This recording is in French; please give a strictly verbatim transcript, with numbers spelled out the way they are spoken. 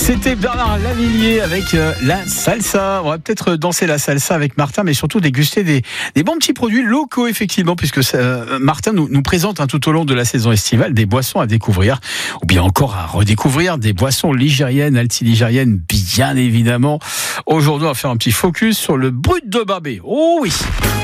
C'était Bernard Lavilliers avec euh, la salsa. On va peut-être danser la salsa avec Martin, mais surtout déguster des, des bons petits produits locaux, effectivement, puisque euh, Martin nous, nous présente hein, tout au long de la saison estivale des boissons à découvrir, ou bien encore à redécouvrir, des boissons ligériennes, altiligériennes, bien évidemment. Aujourd'hui, on va faire un petit focus sur le brut de Babé. Oh oui!